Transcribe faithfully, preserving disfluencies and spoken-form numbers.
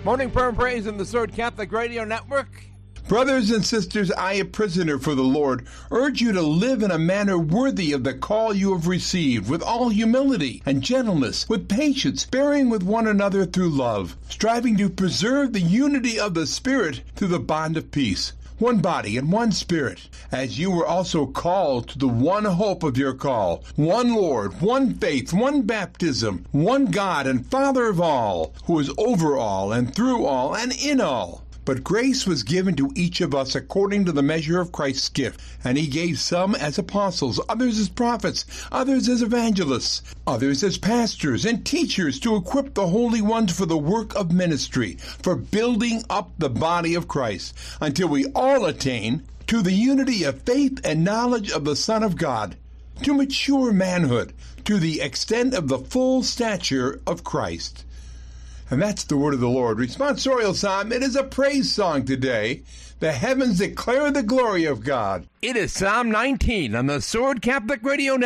Morning prayer and praise in the Sword Catholic Radio Network. Brothers and sisters, I, a prisoner for the Lord, urge you to live in a manner worthy of the call you have received, with all humility and gentleness, with patience, bearing with one another through love, striving to preserve the unity of the Spirit through the bond of peace. One body and one Spirit, as you were also called to the one hope of your call, one Lord, one faith, one baptism, one God and Father of all, who is over all and through all and in all. But grace was given to each of us according to the measure of Christ's gift, and he gave some as apostles, others as prophets, others as evangelists, others as pastors and teachers, to equip the holy ones for the work of ministry, for building up the body of Christ, until we all attain to the unity of faith and knowledge of the Son of God, to mature manhood, to the extent of the full stature of Christ. And that's the word of the Lord. Responsorial Psalm, it is a praise song today. The heavens declare the glory of God. It is Psalm nineteen on the Sword Catholic Radio Network.